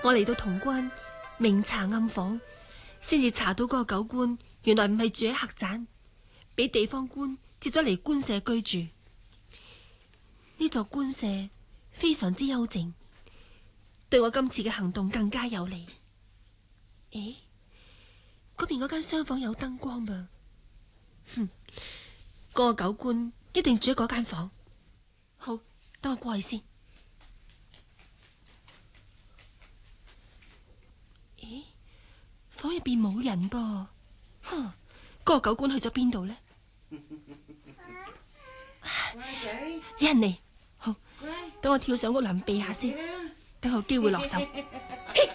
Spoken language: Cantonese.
我嚟到潼關明查暗訪，先至查到嗰個狗官原來唔係住喺客棧，俾地方官接咗嚟官舍居住。呢座官舍非常之幽靜，對我今次嘅行動更加有利。誒，嗰邊嗰間廂房有燈光噃，嗰個狗官一定住喺嗰間房。好，等我過去先。咦，房入邊冇人噃，嗰個狗官去咗邊度呢？有人嚟，好，等我跳上屋檐避下先，等我有機會落手。